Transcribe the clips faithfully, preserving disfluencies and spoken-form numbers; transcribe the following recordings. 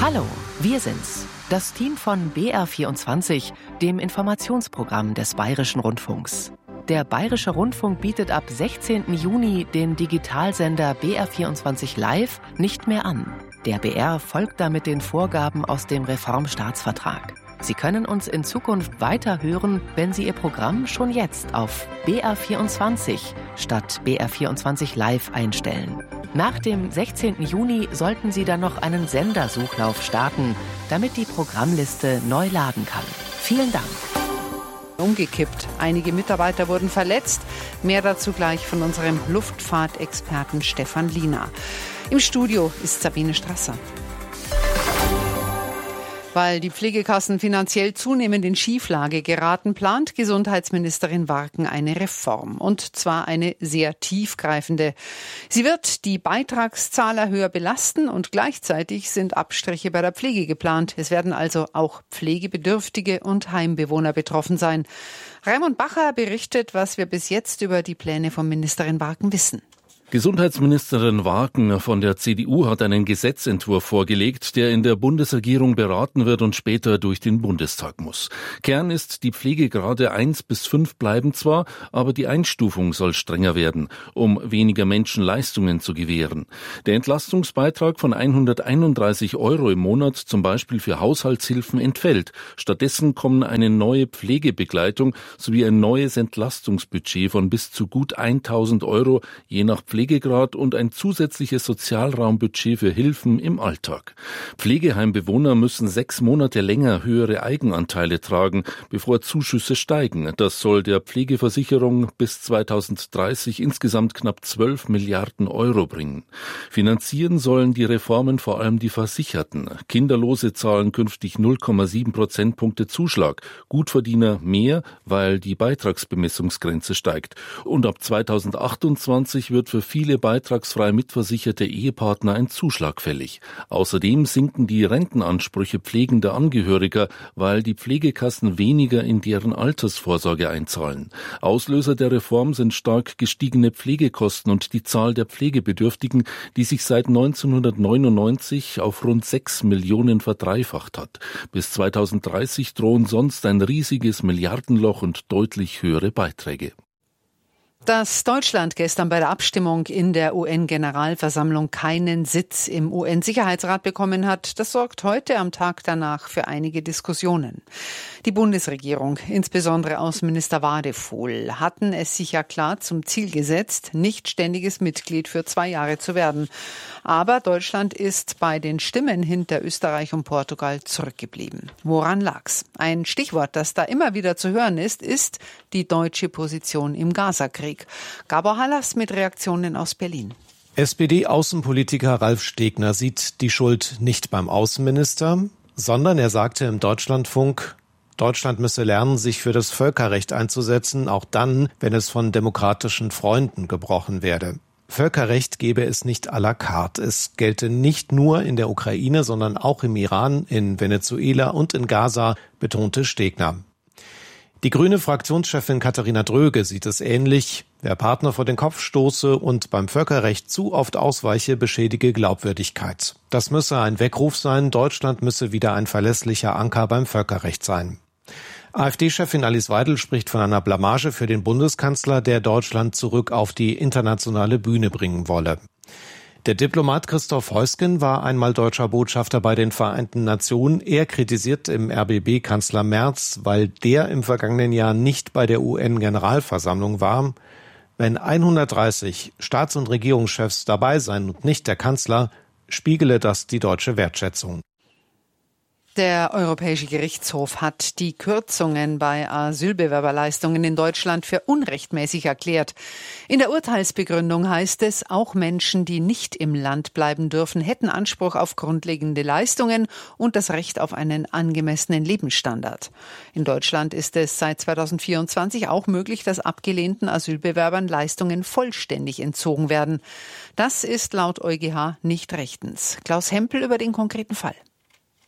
Hallo, wir sind's, das Team von B R vierundzwanzig, dem Informationsprogramm des Bayerischen Rundfunks. Der Bayerische Rundfunk bietet ab sechzehnten Juni den Digitalsender B R vierundzwanzig Live nicht mehr an. Der B R folgt damit den Vorgaben aus dem Reformstaatsvertrag. Sie können uns in Zukunft weiter hören, wenn Sie Ihr Programm schon jetzt auf B R vierundzwanzig statt B R vierundzwanzig Live einstellen. Nach dem sechzehnten Juni sollten Sie dann noch einen Sendersuchlauf starten, damit die Programmliste neu laden kann. Vielen Dank. Umgekippt. Einige Mitarbeiter wurden verletzt. Mehr dazu gleich von unserem Luftfahrtexperten Stefan Liener. Im Studio ist Sabine Strasser. Weil die Pflegekassen finanziell zunehmend in Schieflage geraten, plant Gesundheitsministerin Warken eine Reform. Und zwar eine sehr tiefgreifende. Sie wird die Beitragszahler höher belasten und gleichzeitig sind Abstriche bei der Pflege geplant. Es werden also auch Pflegebedürftige und Heimbewohner betroffen sein. Raimund Bacher berichtet, was wir bis jetzt über die Pläne von Ministerin Warken wissen. Gesundheitsministerin Warken von der C D U hat einen Gesetzentwurf vorgelegt, der in der Bundesregierung beraten wird und später durch den Bundestag muss. Kern ist, die Pflegegrade eins bis fünf bleiben zwar, aber die Einstufung soll strenger werden, um weniger Menschen Leistungen zu gewähren. Der Entlastungsbeitrag von hunderteinunddreißig Euro im Monat, zum Beispiel für Haushaltshilfen, entfällt. Stattdessen kommen eine neue Pflegebegleitung sowie ein neues Entlastungsbudget von bis zu gut tausend Euro, je nach Pflegegrad, und ein zusätzliches Sozialraumbudget für Hilfen im Alltag. Pflegeheimbewohner müssen sechs Monate länger höhere Eigenanteile tragen, bevor Zuschüsse steigen. Das soll der Pflegeversicherung bis zweitausenddreißig insgesamt knapp zwölf Milliarden Euro bringen. Finanzieren sollen die Reformen vor allem die Versicherten. Kinderlose zahlen künftig null Komma sieben Prozentpunkte Zuschlag, Gutverdiener mehr, weil die Beitragsbemessungsgrenze steigt. Und ab zweitausendachtundzwanzig wird für viele beitragsfrei mitversicherte Ehepartner ein Zuschlag fällig. Außerdem sinken die Rentenansprüche pflegender Angehöriger, weil die Pflegekassen weniger in deren Altersvorsorge einzahlen. Auslöser der Reform sind stark gestiegene Pflegekosten und die Zahl der Pflegebedürftigen, die sich seit neunzehnhundertneunundneunzig auf rund sechs Millionen verdreifacht hat. Bis zweitausenddreißig drohen sonst ein riesiges Milliardenloch und deutlich höhere Beiträge. Dass Deutschland gestern bei der Abstimmung in der U N-Generalversammlung keinen Sitz im U N-Sicherheitsrat bekommen hat, das sorgt heute am Tag danach für einige Diskussionen. Die Bundesregierung, insbesondere Außenminister Wadefuhl, hatten es sich ja klar zum Ziel gesetzt, nicht ständiges Mitglied für zwei Jahre zu werden. Aber Deutschland ist bei den Stimmen hinter Österreich und Portugal zurückgeblieben. Woran lag's? Ein Stichwort, das da immer wieder zu hören ist, ist die deutsche Position im Gazakrieg. Gabor Hallas mit Reaktionen aus Berlin. S P D-Außenpolitiker Ralf Stegner sieht die Schuld nicht beim Außenminister, sondern er sagte im Deutschlandfunk, Deutschland müsse lernen, sich für das Völkerrecht einzusetzen, auch dann, wenn es von demokratischen Freunden gebrochen werde. Völkerrecht gebe es nicht à la carte. Es gelte nicht nur in der Ukraine, sondern auch im Iran, in Venezuela und in Gaza, betonte Stegner. Die grüne Fraktionschefin Katharina Dröge sieht es ähnlich. Wer Partner vor den Kopf stoße und beim Völkerrecht zu oft ausweiche, beschädige Glaubwürdigkeit. Das müsse ein Weckruf sein. Deutschland müsse wieder ein verlässlicher Anker beim Völkerrecht sein. AfD-Chefin Alice Weidel spricht von einer Blamage für den Bundeskanzler, der Deutschland zurück auf die internationale Bühne bringen wolle. Der Diplomat Christoph Heusgen war einmal deutscher Botschafter bei den Vereinten Nationen. Er kritisiert im R B B Kanzler Merz, weil der im vergangenen Jahr nicht bei der U N-Generalversammlung war. Wenn hundertdreißig Staats- und Regierungschefs dabei seien und nicht der Kanzler, spiegele das die deutsche Wertschätzung. Der Europäische Gerichtshof hat die Kürzungen bei Asylbewerberleistungen in Deutschland für unrechtmäßig erklärt. In der Urteilsbegründung heißt es, auch Menschen, die nicht im Land bleiben dürfen, hätten Anspruch auf grundlegende Leistungen und das Recht auf einen angemessenen Lebensstandard. In Deutschland ist es seit zweitausendvierundzwanzig auch möglich, dass abgelehnten Asylbewerbern Leistungen vollständig entzogen werden. Das ist laut EuGH nicht rechtens. Klaus Hempel über den konkreten Fall.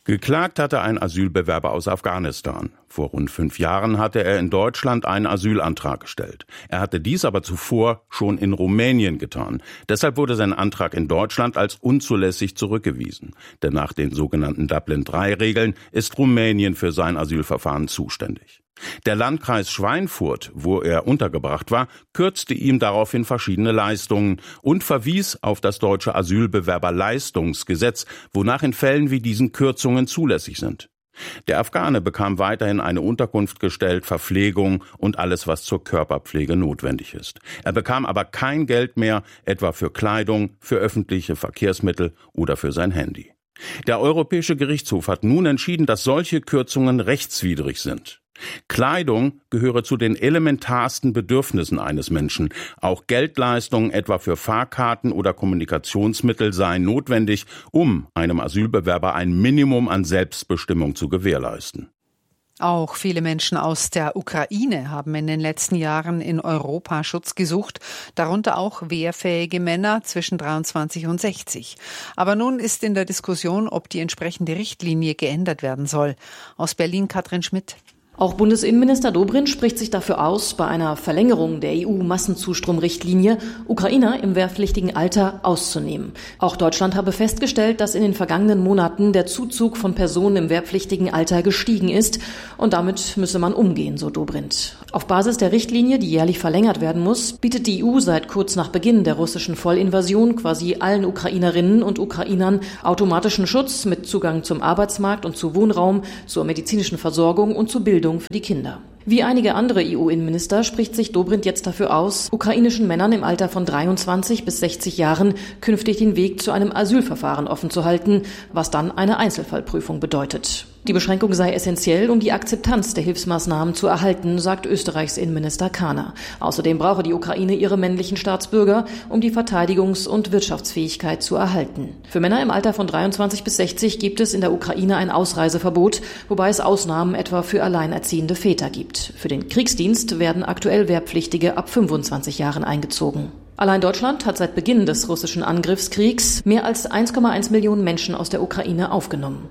Geklagt hatte ein Asylbewerber aus Afghanistan. Vor rund fünf Jahren hatte er in Deutschland einen Asylantrag gestellt. Er hatte dies aber zuvor schon in Rumänien getan. Deshalb wurde sein Antrag in Deutschland als unzulässig zurückgewiesen. Denn nach den sogenannten Dublin drei Regeln ist Rumänien für sein Asylverfahren zuständig. Der Landkreis Schweinfurt, wo er untergebracht war, kürzte ihm daraufhin verschiedene Leistungen und verwies auf das deutsche Asylbewerberleistungsgesetz, wonach in Fällen wie diesen Kürzungen zulässig sind. Der Afghane bekam weiterhin eine Unterkunft gestellt, Verpflegung und alles, was zur Körperpflege notwendig ist. Er bekam aber kein Geld mehr, etwa für Kleidung, für öffentliche Verkehrsmittel oder für sein Handy. Der Europäische Gerichtshof hat nun entschieden, dass solche Kürzungen rechtswidrig sind. Kleidung gehöre zu den elementarsten Bedürfnissen eines Menschen. Auch Geldleistungen etwa für Fahrkarten oder Kommunikationsmittel seien notwendig, um einem Asylbewerber ein Minimum an Selbstbestimmung zu gewährleisten. Auch viele Menschen aus der Ukraine haben in den letzten Jahren in Europa Schutz gesucht, darunter auch wehrfähige Männer zwischen dreiundzwanzig und sechzig. Aber nun ist in der Diskussion, ob die entsprechende Richtlinie geändert werden soll. Aus Berlin Katrin Schmidt. Auch Bundesinnenminister Dobrindt spricht sich dafür aus, bei einer Verlängerung der E U-Massenzustromrichtlinie Ukrainer im wehrpflichtigen Alter auszunehmen. Auch Deutschland habe festgestellt, dass in den vergangenen Monaten der Zuzug von Personen im wehrpflichtigen Alter gestiegen ist. Und damit müsse man umgehen, so Dobrindt. Auf Basis der Richtlinie, die jährlich verlängert werden muss, bietet die E U seit kurz nach Beginn der russischen Vollinvasion quasi allen Ukrainerinnen und Ukrainern automatischen Schutz mit Zugang zum Arbeitsmarkt und zu Wohnraum, zur medizinischen Versorgung und zu Bildung für die Kinder. Wie einige andere E U-Innenminister spricht sich Dobrindt jetzt dafür aus, ukrainischen Männern im Alter von dreiundzwanzig bis sechzig Jahren künftig den Weg zu einem Asylverfahren offen zu halten, was dann eine Einzelfallprüfung bedeutet. Die Beschränkung sei essentiell, um die Akzeptanz der Hilfsmaßnahmen zu erhalten, sagt Österreichs Innenminister Kahner. Außerdem brauche die Ukraine ihre männlichen Staatsbürger, um die Verteidigungs- und Wirtschaftsfähigkeit zu erhalten. Für Männer im Alter von dreiundzwanzig bis sechzig gibt es in der Ukraine ein Ausreiseverbot, wobei es Ausnahmen etwa für alleinerziehende Väter gibt. Für den Kriegsdienst werden aktuell Wehrpflichtige ab fünfundzwanzig Jahren eingezogen. Allein Deutschland hat seit Beginn des russischen Angriffskriegs mehr als eins Komma eins Millionen Menschen aus der Ukraine aufgenommen.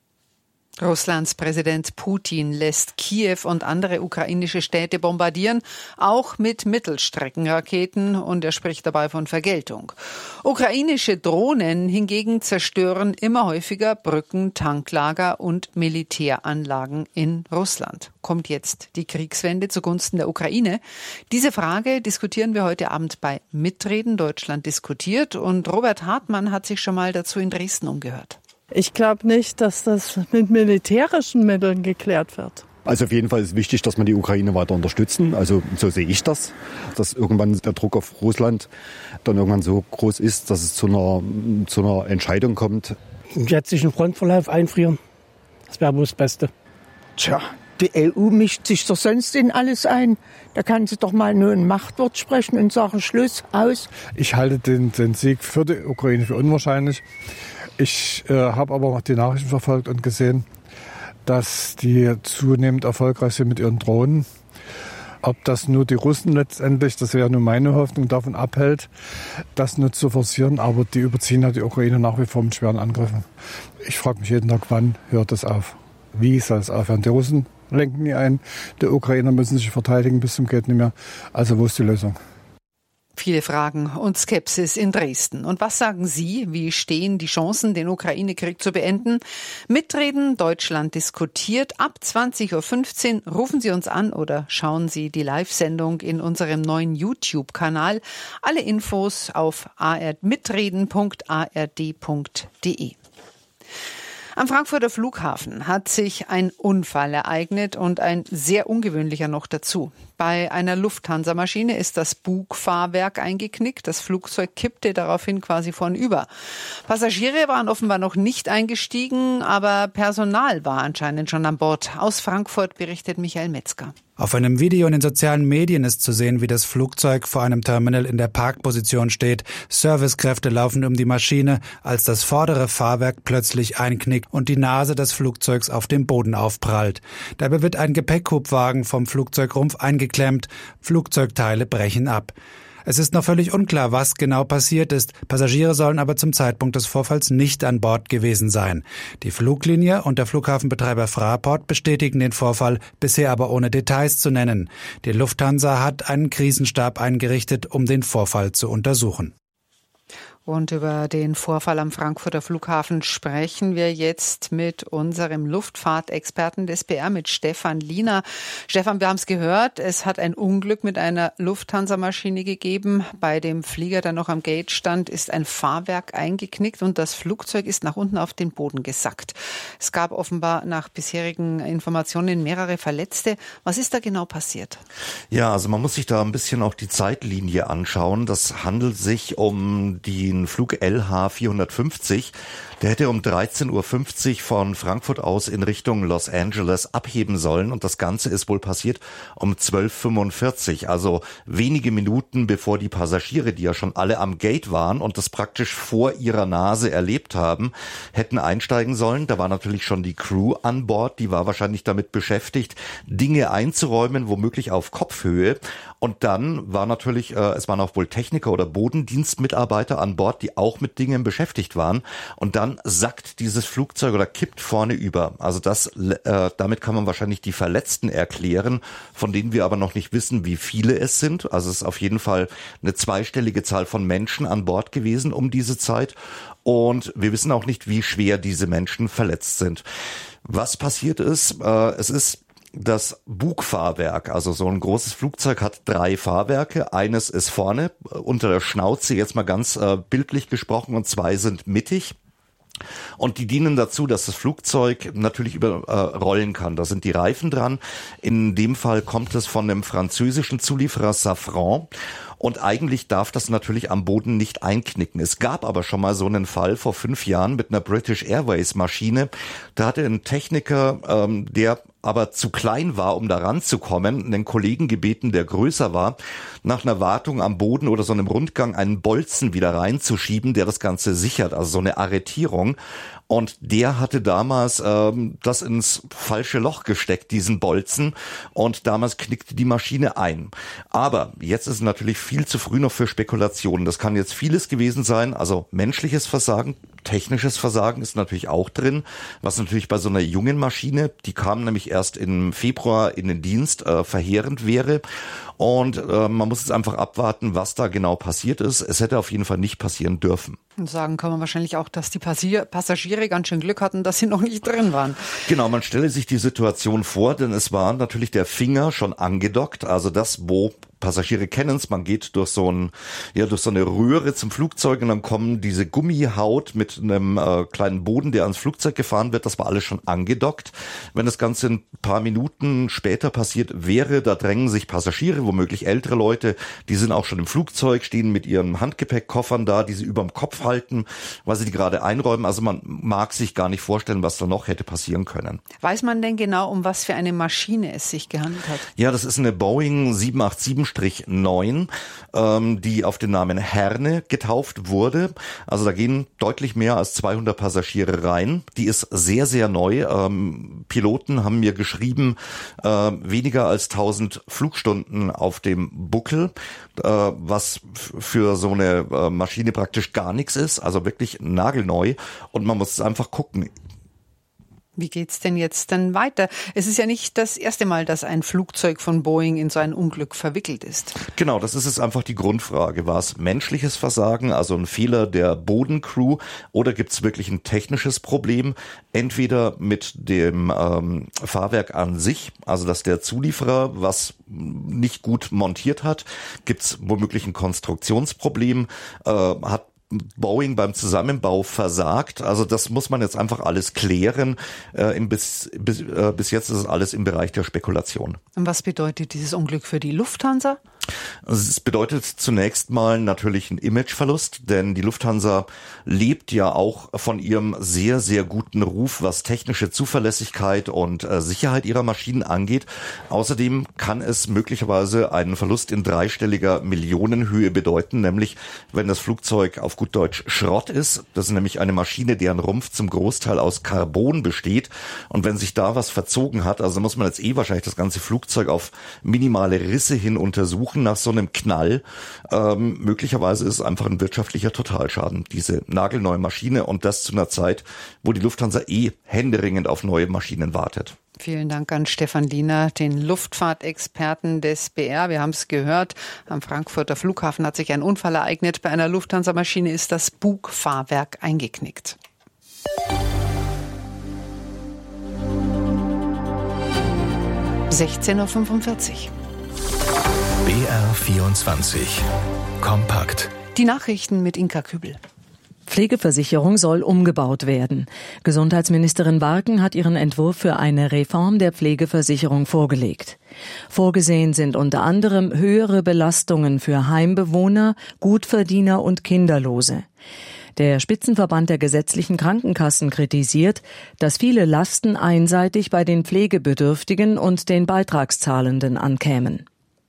Russlands Präsident Putin lässt Kiew und andere ukrainische Städte bombardieren, auch mit Mittelstreckenraketen, und er spricht dabei von Vergeltung. Ukrainische Drohnen hingegen zerstören immer häufiger Brücken, Tanklager und Militäranlagen in Russland. Kommt jetzt die Kriegswende zugunsten der Ukraine? Diese Frage diskutieren wir heute Abend bei Mitreden. Deutschland diskutiert, und Robert Hartmann hat sich schon mal dazu in Dresden umgehört. Ich glaube nicht, dass das mit militärischen Mitteln geklärt wird. Also auf jeden Fall ist wichtig, dass wir die Ukraine weiter unterstützen. Also so sehe ich das, dass irgendwann der Druck auf Russland dann irgendwann so groß ist, dass es zu einer, zu einer Entscheidung kommt. Jetzt sich einen Frontverlauf einfrieren, das wäre wohl das Beste. Tja, die E U mischt sich doch sonst in alles ein. Da kann sie doch mal nur ein Machtwort sprechen und sagen Schluss, aus. Ich halte den, den Sieg für die Ukraine für unwahrscheinlich. Ich äh, habe aber auch die Nachrichten verfolgt und gesehen, dass die zunehmend erfolgreich sind mit ihren Drohnen. Ob das nur die Russen letztendlich, das wäre nur meine Hoffnung, davon abhält, das nur zu forcieren. Aber die überziehen ja die Ukraine nach wie vor mit schweren Angriffen. Ich frage mich jeden Tag, wann hört das auf? Wie soll es aufhören? Die Russen lenken nie ein, die Ukrainer müssen sich verteidigen bis zum geht nicht mehr. Also wo ist die Lösung? Viele Fragen und Skepsis in Dresden. Und was sagen Sie? Wie stehen die Chancen, den Ukraine-Krieg zu beenden? Mitreden, Deutschland diskutiert. Ab zwanzig Uhr fünfzehn rufen Sie uns an oder schauen Sie die Live-Sendung in unserem neuen YouTube-Kanal. Alle Infos auf mitreden punkt a r d punkt d e. Am Frankfurter Flughafen hat sich ein Unfall ereignet, und ein sehr ungewöhnlicher noch dazu. Bei einer Lufthansa-Maschine ist das Bugfahrwerk eingeknickt. Das Flugzeug kippte daraufhin quasi vornüber. Passagiere waren offenbar noch nicht eingestiegen, aber Personal war anscheinend schon an Bord. Aus Frankfurt berichtet Michael Metzger. Auf einem Video in den sozialen Medien ist zu sehen, wie das Flugzeug vor einem Terminal in der Parkposition steht. Servicekräfte laufen um die Maschine, als das vordere Fahrwerk plötzlich einknickt und die Nase des Flugzeugs auf dem Boden aufprallt. Dabei wird ein Gepäckhubwagen vom Flugzeugrumpf eingeklemmt. Flugzeugteile brechen ab. Es ist noch völlig unklar, was genau passiert ist. Passagiere sollen aber zum Zeitpunkt des Vorfalls nicht an Bord gewesen sein. Die Fluglinie und der Flughafenbetreiber Fraport bestätigen den Vorfall, bisher aber ohne Details zu nennen. Die Lufthansa hat einen Krisenstab eingerichtet, um den Vorfall zu untersuchen. Und über den Vorfall am Frankfurter Flughafen sprechen wir jetzt mit unserem Luftfahrtexperten des B R, mit Stefan Liener. Stefan, wir haben es gehört, es hat ein Unglück mit einer Lufthansa-Maschine gegeben. Bei dem Flieger, der noch am Gate stand, ist ein Fahrwerk eingeknickt und das Flugzeug ist nach unten auf den Boden gesackt. Es gab offenbar nach bisherigen Informationen mehrere Verletzte. Was ist da genau passiert? Ja, also man muss sich da ein bisschen auch die Zeitlinie anschauen. Das handelt sich um die Flug L H vierhundertfünfzig, der hätte um dreizehn Uhr fünfzig von Frankfurt aus in Richtung Los Angeles abheben sollen und das Ganze ist wohl passiert um zwölf Uhr fünfundvierzig, also wenige Minuten bevor die Passagiere, die ja schon alle am Gate waren und das praktisch vor ihrer Nase erlebt haben, hätten einsteigen sollen. Da war natürlich schon die Crew an Bord, die war wahrscheinlich damit beschäftigt, Dinge einzuräumen, womöglich auf Kopfhöhe. Und dann war natürlich, äh, es waren auch wohl Techniker oder Bodendienstmitarbeiter an Bord, die auch mit Dingen beschäftigt waren. Und dann sackt dieses Flugzeug oder kippt vorne über. Also das, äh, damit kann man wahrscheinlich die Verletzten erklären, von denen wir aber noch nicht wissen, wie viele es sind. Also es ist auf jeden Fall eine zweistellige Zahl von Menschen an Bord gewesen um diese Zeit. Und wir wissen auch nicht, wie schwer diese Menschen verletzt sind. Was passiert ist, äh, es ist das Bugfahrwerk, also so ein großes Flugzeug hat drei Fahrwerke. Eines ist vorne unter der Schnauze, jetzt mal ganz äh, bildlich gesprochen, und zwei sind mittig. Und die dienen dazu, dass das Flugzeug natürlich überrollen äh, kann. Da sind die Reifen dran. In dem Fall kommt es von dem französischen Zulieferer Safran. Und eigentlich darf das natürlich am Boden nicht einknicken. Es gab aber schon mal so einen Fall vor fünf Jahren mit einer British Airways Maschine. Da hatte ein Techniker, ähm, der aber zu klein war, um da ranzukommen, einen Kollegen gebeten, der größer war, nach einer Wartung am Boden oder so einem Rundgang einen Bolzen wieder reinzuschieben, der das Ganze sichert, also so eine Arretierung. Und der hatte damals ähm, das ins falsche Loch gesteckt, diesen Bolzen. Und damals knickte die Maschine ein. Aber jetzt ist es natürlich viel zu früh noch für Spekulationen. Das kann jetzt vieles gewesen sein. Also menschliches Versagen, technisches Versagen ist natürlich auch drin. Was natürlich bei so einer jungen Maschine, die kam nämlich erst im Februar in den Dienst, äh, verheerend wäre. Und äh, man muss jetzt einfach abwarten, was da genau passiert ist. Es hätte auf jeden Fall nicht passieren dürfen. Und sagen kann man wahrscheinlich auch, dass die Passier- Passagiere ganz schön Glück hatten, dass sie noch nicht drin waren. Genau, man stelle sich die Situation vor, denn es war natürlich der Finger schon angedockt, also das, wo Passagiere kennen es, man geht durch so ein, ja, durch so eine Röhre zum Flugzeug und dann kommen diese Gummihaut mit einem äh, kleinen Boden, der ans Flugzeug gefahren wird. Das war alles schon angedockt. Wenn das Ganze ein paar Minuten später passiert wäre, da drängen sich Passagiere, womöglich ältere Leute, die sind auch schon im Flugzeug, stehen mit ihren Handgepäckkoffern da, die sie überm Kopf halten, weil sie die gerade einräumen. Also man mag sich gar nicht vorstellen, was da noch hätte passieren können. Weiß man denn genau, um was für eine Maschine es sich gehandelt hat? Ja, das ist eine Boeing sieben acht sieben neun, ähm, die auf den Namen Herne getauft wurde. Also da gehen deutlich mehr als zweihundert Passagiere rein. Die ist sehr, sehr neu. Ähm, Piloten haben mir geschrieben, äh, weniger als tausend Flugstunden auf dem Buckel, äh, was f- für so eine äh, Maschine praktisch gar nichts ist. Also wirklich nagelneu. Und man muss einfach gucken. Wie geht's denn jetzt dann weiter? Es ist ja nicht das erste Mal, dass ein Flugzeug von Boeing in so ein Unglück verwickelt ist. Genau, das ist jetzt einfach die Grundfrage. War es menschliches Versagen, also ein Fehler der Bodencrew, oder gibt es wirklich ein technisches Problem? Entweder mit dem ähm, Fahrwerk an sich, also dass der Zulieferer was nicht gut montiert hat, gibt es womöglich ein Konstruktionsproblem, äh, hat Boeing beim Zusammenbau versagt. Also das muss man jetzt einfach alles klären. Äh, bis, bis, äh, bis jetzt ist es alles im Bereich der Spekulation. Und was bedeutet dieses Unglück für die Lufthansa? Also es bedeutet zunächst mal natürlich einen Imageverlust, denn die Lufthansa lebt ja auch von ihrem sehr, sehr guten Ruf, was technische Zuverlässigkeit und äh, Sicherheit ihrer Maschinen angeht. Außerdem kann es möglicherweise einen Verlust in dreistelliger Millionenhöhe bedeuten, nämlich wenn das Flugzeug auf gut Deutsch Schrott ist. Das ist nämlich eine Maschine, deren Rumpf zum Großteil aus Carbon besteht. Und wenn sich da was verzogen hat, also muss man jetzt eh wahrscheinlich das ganze Flugzeug auf minimale Risse hin untersuchen. suchen nach so einem Knall. Ähm, möglicherweise ist es einfach ein wirtschaftlicher Totalschaden, diese nagelneue Maschine, und das zu einer Zeit, wo die Lufthansa eh händeringend auf neue Maschinen wartet. Vielen Dank an Stefan Diener, den Luftfahrtexperten des B R. Wir haben es gehört, am Frankfurter Flughafen hat sich ein Unfall ereignet. Bei einer Lufthansa-Maschine ist das Bugfahrwerk eingeknickt. sechzehn Uhr fünfundvierzig. B R vierundzwanzig. Kompakt. Die Nachrichten mit Inka Kübel. Pflegeversicherung soll umgebaut werden. Gesundheitsministerin Warken hat ihren Entwurf für eine Reform der Pflegeversicherung vorgelegt. Vorgesehen sind unter anderem höhere Belastungen für Heimbewohner, Gutverdiener und Kinderlose. Der Spitzenverband der gesetzlichen Krankenkassen kritisiert, dass viele Lasten einseitig bei den Pflegebedürftigen und den Beitragszahlenden ankämen.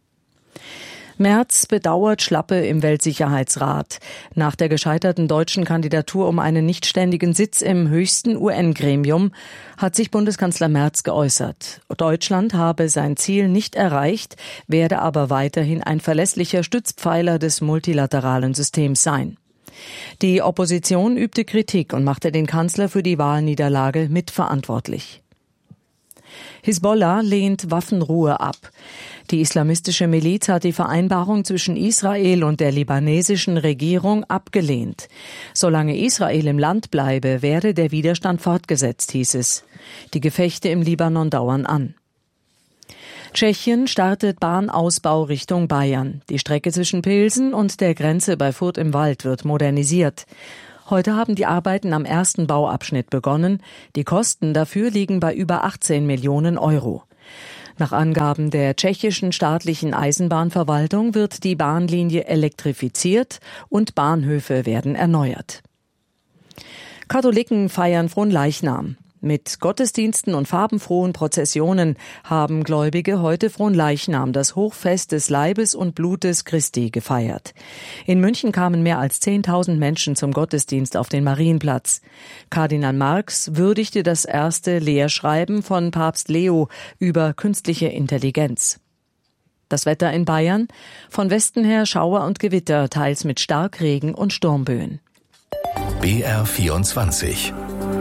Merz bedauert Schlappe im Weltsicherheitsrat. Nach der gescheiterten deutschen Kandidatur um einen nichtständigen Sitz im höchsten U N-Gremium hat sich Bundeskanzler Merz geäußert. Deutschland habe sein Ziel nicht erreicht, werde aber weiterhin ein verlässlicher Stützpfeiler des multilateralen Systems sein. Die Opposition übte Kritik und machte den Kanzler für die Wahlniederlage mitverantwortlich. Hisbollah lehnt Waffenruhe ab. Die islamistische Miliz hat die Vereinbarung zwischen Israel und der libanesischen Regierung abgelehnt. Solange Israel im Land bleibe, werde der Widerstand fortgesetzt, hieß es. Die Gefechte im Libanon dauern an. Tschechien startet Bahnausbau Richtung Bayern. Die Strecke zwischen Pilsen und der Grenze bei Furth im Wald wird modernisiert. Heute haben die Arbeiten am ersten Bauabschnitt begonnen. Die Kosten dafür liegen bei über achtzehn Millionen Euro. Nach Angaben der tschechischen staatlichen Eisenbahnverwaltung wird die Bahnlinie elektrifiziert und Bahnhöfe werden erneuert. Katholiken feiern Fronleichnam. Mit Gottesdiensten und farbenfrohen Prozessionen haben Gläubige heute Fronleichnam, das Hochfest des Leibes und Blutes Christi, gefeiert. In München kamen mehr als zehntausend Menschen zum Gottesdienst auf den Marienplatz. Kardinal Marx würdigte das erste Lehrschreiben von Papst Leo über künstliche Intelligenz. Das Wetter in Bayern: von Westen her Schauer und Gewitter, teils mit Starkregen und Sturmböen. B R vierundzwanzig.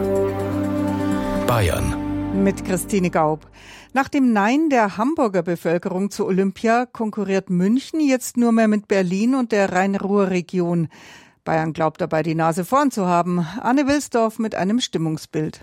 Bayern. Mit Christine Gaub. Nach dem Nein der Hamburger Bevölkerung zu Olympia konkurriert München jetzt nur mehr mit Berlin und der Rhein-Ruhr-Region. Bayern glaubt dabei, die Nase vorn zu haben. Anne Wilsdorf mit einem Stimmungsbild.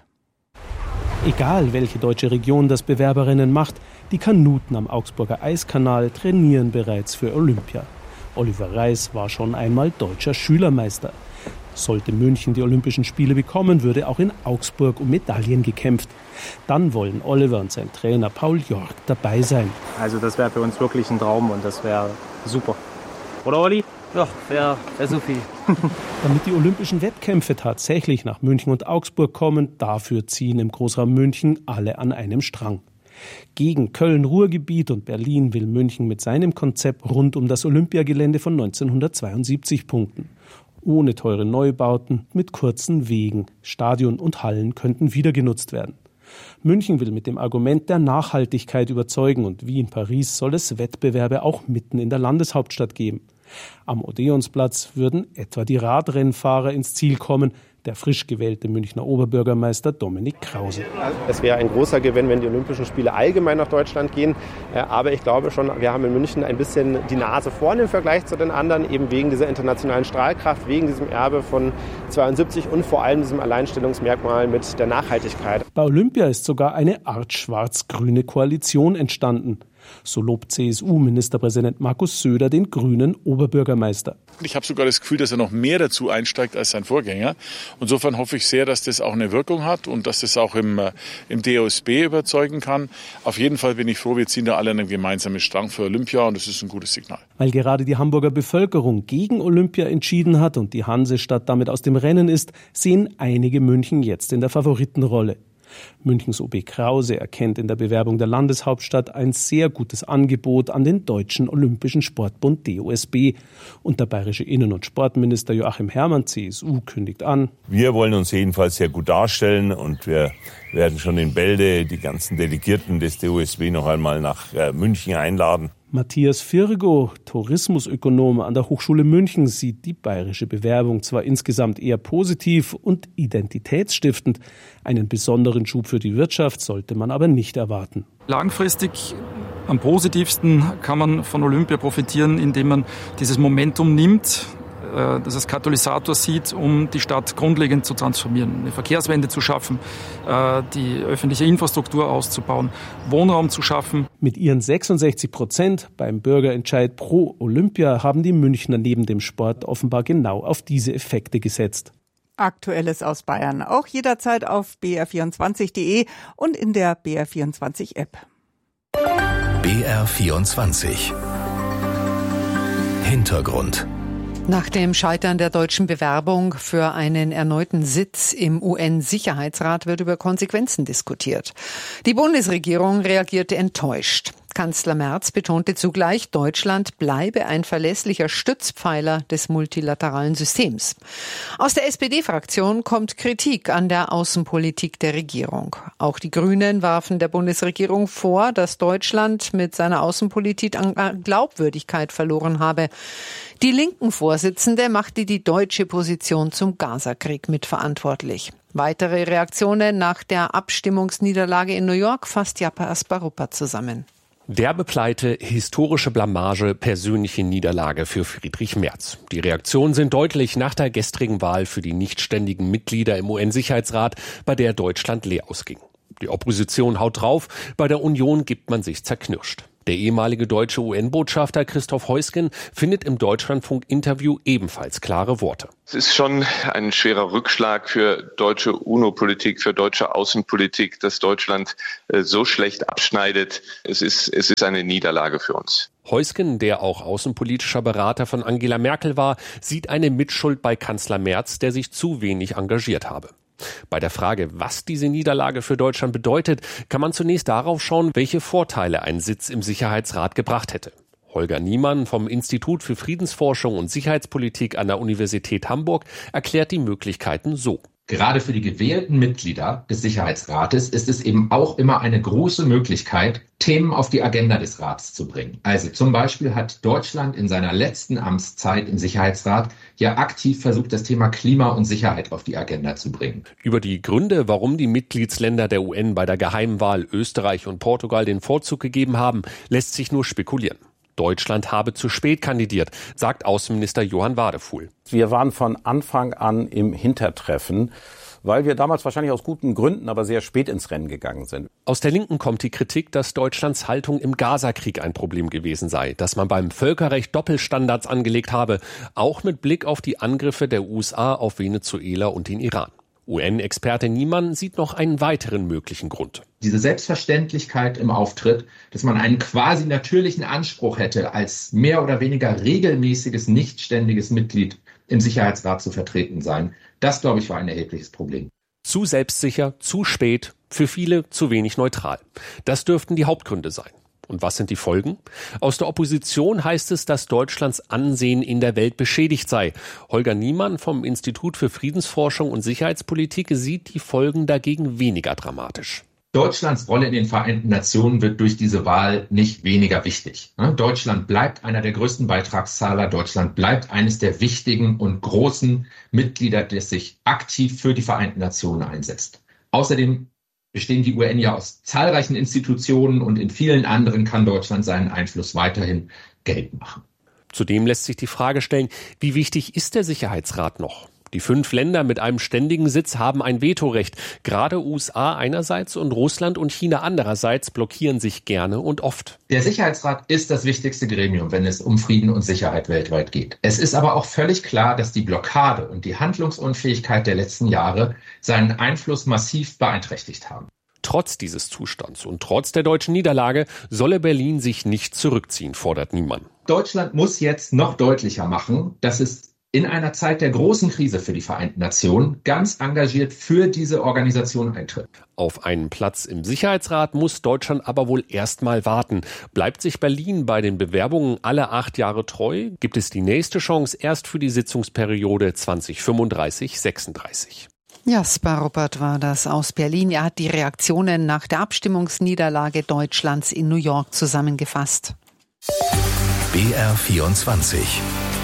Egal, welche deutsche Region das Bewerberrennen macht, die Kanuten am Augsburger Eiskanal trainieren bereits für Olympia. Oliver Reis war schon einmal deutscher Schülermeister. Sollte München die Olympischen Spiele bekommen, würde auch in Augsburg um Medaillen gekämpft. Dann wollen Oliver und sein Trainer Paul Jork dabei sein. Also das wäre für uns wirklich ein Traum und das wäre super. Oder Olli? Ja, wäre wär so viel. Damit die Olympischen Wettkämpfe tatsächlich nach München und Augsburg kommen, dafür ziehen im Großraum München alle an einem Strang. Gegen Köln-Ruhrgebiet und Berlin will München mit seinem Konzept rund um das Olympiagelände von neunzehnhundertzweiundsiebzig punkten. Ohne teure Neubauten, mit kurzen Wegen. Stadion und Hallen könnten wieder genutzt werden. München will mit dem Argument der Nachhaltigkeit überzeugen und wie in Paris soll es Wettbewerbe auch mitten in der Landeshauptstadt geben. Am Odeonsplatz würden etwa die Radrennfahrer ins Ziel kommen, der frisch gewählte Münchner Oberbürgermeister Dominik Krause. Es wäre ein großer Gewinn, wenn die Olympischen Spiele allgemein nach Deutschland gehen. Aber ich glaube schon, wir haben in München ein bisschen die Nase vorne im Vergleich zu den anderen, eben wegen dieser internationalen Strahlkraft, wegen diesem Erbe von zweiundsiebzig und vor allem diesem Alleinstellungsmerkmal mit der Nachhaltigkeit. Bei Olympia ist sogar eine Art schwarz-grüne Koalition entstanden. So lobt C S U-Ministerpräsident Markus Söder den grünen Oberbürgermeister. Ich habe sogar das Gefühl, dass er noch mehr dazu einsteigt als sein Vorgänger. Insofern hoffe ich sehr, dass das auch eine Wirkung hat und dass das auch im, im D O S B überzeugen kann. Auf jeden Fall bin ich froh, wir ziehen da alle einen gemeinsamen Strang für Olympia und das ist ein gutes Signal. Weil gerade die Hamburger Bevölkerung gegen Olympia entschieden hat und die Hansestadt damit aus dem Rennen ist, sehen einige München jetzt in der Favoritenrolle. Münchens O B Krause erkennt in der Bewerbung der Landeshauptstadt ein sehr gutes Angebot an den Deutschen Olympischen Sportbund D O S B. Und der bayerische Innen- und Sportminister Joachim Herrmann, C S U, kündigt an: Wir wollen uns jedenfalls sehr gut darstellen und wir werden schon in Bälde die ganzen Delegierten des D O S B noch einmal nach München einladen. Matthias Virgo, Tourismusökonom an der Hochschule München, sieht die bayerische Bewerbung zwar insgesamt eher positiv und identitätsstiftend. Einen besonderen Schub für die Wirtschaft sollte man aber nicht erwarten. Langfristig am positivsten kann man von Olympia profitieren, indem man dieses Momentum nimmt, das als Katalysator sieht, um die Stadt grundlegend zu transformieren, eine Verkehrswende zu schaffen, die öffentliche Infrastruktur auszubauen, Wohnraum zu schaffen. Mit ihren sechsundsechzig Prozent beim Bürgerentscheid pro Olympia haben die Münchner neben dem Sport offenbar genau auf diese Effekte gesetzt. Aktuelles aus Bayern auch jederzeit auf b r vierundzwanzig punkt d e und in der B R vierundzwanzig App. B R vierundzwanzig Hintergrund. Nach dem Scheitern der deutschen Bewerbung für einen erneuten Sitz im U N-Sicherheitsrat wird über Konsequenzen diskutiert. Die Bundesregierung reagierte enttäuscht. Kanzler Merz betonte zugleich, Deutschland bleibe ein verlässlicher Stützpfeiler des multilateralen Systems. Aus der S P D-Fraktion kommt Kritik an der Außenpolitik der Regierung. Auch die Grünen warfen der Bundesregierung vor, dass Deutschland mit seiner Außenpolitik an Glaubwürdigkeit verloren habe. Die linken Vorsitzende machte die deutsche Position zum Gazakrieg mitverantwortlich. Weitere Reaktionen nach der Abstimmungsniederlage in New York fasst Japa Asparupa zusammen. Derbe Pleite, historische Blamage, persönliche Niederlage für Friedrich Merz. Die Reaktionen sind deutlich nach der gestrigen Wahl für die nichtständigen Mitglieder im U N-Sicherheitsrat, bei der Deutschland leer ausging. Die Opposition haut drauf, bei der Union gibt man sich zerknirscht. Der ehemalige deutsche U N-Botschafter Christoph Heusgen findet im Deutschlandfunk-Interview ebenfalls klare Worte. Es ist schon ein schwerer Rückschlag für deutsche UNO-Politik, für deutsche Außenpolitik, dass Deutschland äh, so schlecht abschneidet. Es ist, es ist eine Niederlage für uns. Heusgen, der auch außenpolitischer Berater von Angela Merkel war, sieht eine Mitschuld bei Kanzler Merz, der sich zu wenig engagiert habe. Bei der Frage, was diese Niederlage für Deutschland bedeutet, kann man zunächst darauf schauen, welche Vorteile ein Sitz im Sicherheitsrat gebracht hätte. Holger Niemann vom Institut für Friedensforschung und Sicherheitspolitik an der Universität Hamburg erklärt die Möglichkeiten so. Gerade für die gewählten Mitglieder des Sicherheitsrates ist es eben auch immer eine große Möglichkeit, Themen auf die Agenda des Rats zu bringen. Also zum Beispiel hat Deutschland in seiner letzten Amtszeit im Sicherheitsrat ja aktiv versucht, das Thema Klima und Sicherheit auf die Agenda zu bringen. Über die Gründe, warum die Mitgliedsländer der U N bei der Geheimwahl Österreich und Portugal den Vorzug gegeben haben, lässt sich nur spekulieren. Deutschland habe zu spät kandidiert, sagt Außenminister Johann Wadefuhl. Wir waren von Anfang an im Hintertreffen, weil wir damals wahrscheinlich aus guten Gründen, aber sehr spät ins Rennen gegangen sind. Aus der Linken kommt die Kritik, dass Deutschlands Haltung im Gazakrieg ein Problem gewesen sei, dass man beim Völkerrecht Doppelstandards angelegt habe, auch mit Blick auf die Angriffe der U S A auf Venezuela und den Iran. U N-Experte Niemann sieht noch einen weiteren möglichen Grund. Diese Selbstverständlichkeit im Auftritt, dass man einen quasi natürlichen Anspruch hätte, als mehr oder weniger regelmäßiges, nichtständiges Mitglied im Sicherheitsrat zu vertreten sein, das, glaube ich, war ein erhebliches Problem. Zu selbstsicher, zu spät, für viele zu wenig neutral. Das dürften die Hauptgründe sein. Und was sind die Folgen? Aus der Opposition heißt es, dass Deutschlands Ansehen in der Welt beschädigt sei. Holger Niemann vom Institut für Friedensforschung und Sicherheitspolitik sieht die Folgen dagegen weniger dramatisch. Deutschlands Rolle in den Vereinten Nationen wird durch diese Wahl nicht weniger wichtig. Deutschland bleibt einer der größten Beitragszahler. Deutschland bleibt eines der wichtigen und großen Mitglieder, das sich aktiv für die Vereinten Nationen einsetzt. Außerdem bestehen die U N ja aus zahlreichen Institutionen und in vielen anderen kann Deutschland seinen Einfluss weiterhin geltend machen. Zudem lässt sich die Frage stellen, wie wichtig ist der Sicherheitsrat noch? Die fünf Länder mit einem ständigen Sitz haben ein Vetorecht. Gerade U S A einerseits und Russland und China andererseits blockieren sich gerne und oft. Der Sicherheitsrat ist das wichtigste Gremium, wenn es um Frieden und Sicherheit weltweit geht. Es ist aber auch völlig klar, dass die Blockade und die Handlungsunfähigkeit der letzten Jahre seinen Einfluss massiv beeinträchtigt haben. Trotz dieses Zustands und trotz der deutschen Niederlage solle Berlin sich nicht zurückziehen, fordert Niemann. Deutschland muss jetzt noch deutlicher machen, dass es in einer Zeit der großen Krise für die Vereinten Nationen ganz engagiert für diese Organisation eintritt. Auf einen Platz im Sicherheitsrat muss Deutschland aber wohl erst mal warten. Bleibt sich Berlin bei den Bewerbungen alle acht Jahre treu, gibt es die nächste Chance erst für die Sitzungsperiode zwanzig fünfunddreißig sechsunddreißig. Jasper Ruppert war das aus Berlin. Er hat die Reaktionen nach der Abstimmungsniederlage Deutschlands in New York zusammengefasst. B R vierundzwanzig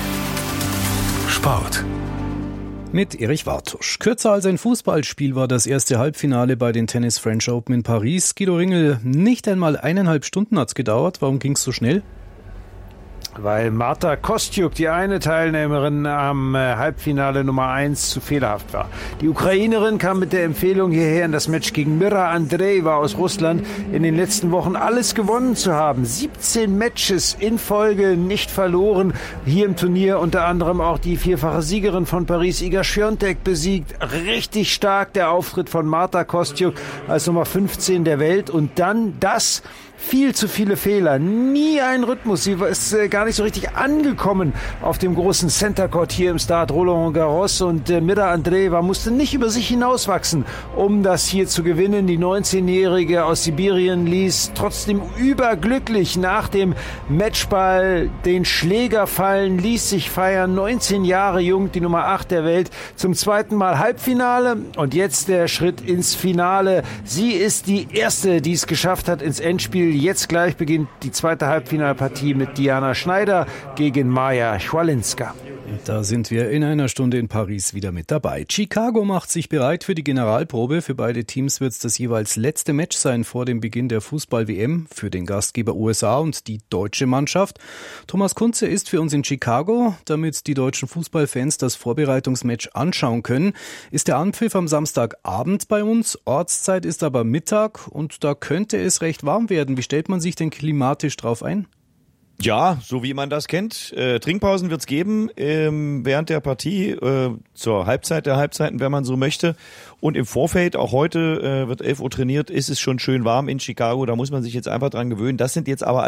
Sport. Mit Erich Wartusch. Kürzer als ein Fußballspiel war das erste Halbfinale bei den Tennis French Open in Paris. Guido Ringel, nicht einmal eineinhalb Stunden hat's gedauert. Warum ging's so schnell? Weil Marta Kostyuk, die eine Teilnehmerin am Halbfinale Nummer eins, zu fehlerhaft war. Die Ukrainerin kam mit der Empfehlung hierher in das Match gegen Mira Andreeva aus Russland, in den letzten Wochen alles gewonnen zu haben. siebzehn Matches in Folge nicht verloren. Hier im Turnier unter anderem auch die vierfache Siegerin von Paris, Iga Świątek, besiegt. Richtig stark der Auftritt von Marta Kostyuk als Nummer fünfzehn der Welt. Und dann das... Viel zu viele Fehler, nie ein Rhythmus. Sie ist äh, gar nicht so richtig angekommen auf dem großen Center Court hier im Stade Roland Garros. Und äh, Mira Andreeva musste nicht über sich hinauswachsen, um das hier zu gewinnen. Die neunzehnjährige aus Sibirien ließ trotzdem überglücklich nach dem Matchball den Schläger fallen, ließ sich feiern. neunzehn Jahre jung, die Nummer acht der Welt. Zum zweiten Mal Halbfinale und jetzt der Schritt ins Finale. Sie ist die erste, die es geschafft hat ins Endspiel. Jetzt gleich beginnt die zweite Halbfinalpartie mit Diana Schneider gegen Maja Chwalinska. Da sind wir in einer Stunde in Paris wieder mit dabei. Chicago macht sich bereit für die Generalprobe. Für beide Teams wird es das jeweils letzte Match sein vor dem Beginn der Fußball-W M für den Gastgeber U S A und die deutsche Mannschaft. Thomas Kunze ist für uns in Chicago, damit die deutschen Fußballfans das Vorbereitungsmatch anschauen können. Ist der Anpfiff am Samstagabend bei uns, Ortszeit ist aber Mittag und da könnte es recht warm werden. Wie stellt man sich denn klimatisch drauf ein? Ja, so wie man das kennt. Äh, Trinkpausen wird's geben ähm, während der Partie, äh, zur Halbzeit der Halbzeiten, wenn man so möchte. Und im Vorfeld, auch heute äh, wird elf Uhr trainiert, ist es schon schön warm in Chicago. Da muss man sich jetzt einfach dran gewöhnen. Das sind jetzt aber